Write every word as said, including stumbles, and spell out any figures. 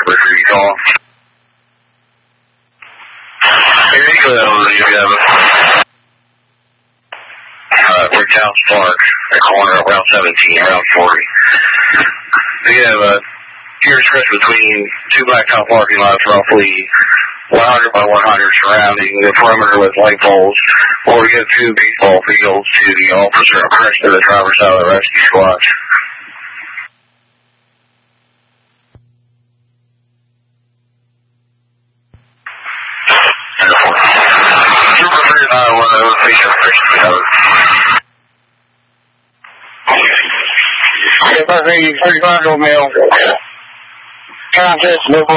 Trooper three call. Here you go, you have uh, Brickhouse Park, the corner of Route seventeen, Route forty. We have a gear stretch between two blacktop parking lots, roughly one hundred by one hundred, surrounding the perimeter with light poles. Or we have two baseball fields to the officer abreast of the driver's side of the rescue squad. Trooper three nine one zero, station station. thirty-five, go mail. Contest, no